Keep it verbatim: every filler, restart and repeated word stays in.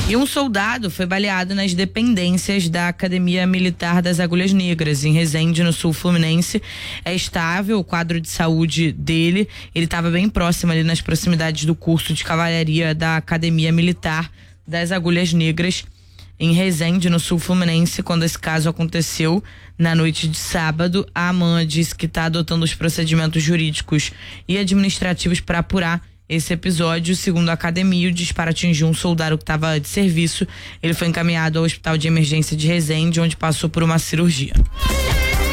E um soldado foi baleado nas dependências da Academia Militar das Agulhas Negras, em Resende, no sul fluminense. É estável o quadro de saúde dele. Ele estava bem próximo ali nas proximidades do curso de cavalaria da Academia Militar das Agulhas Negras, em Resende, no sul fluminense, quando esse caso aconteceu na noite de sábado. A AMAN disse que está adotando os procedimentos jurídicos e administrativos para apurar esse episódio. Segundo a academia, o disparo atingiu um soldado que estava de serviço. Ele foi encaminhado ao Hospital de Emergência de Resende, onde passou por uma cirurgia.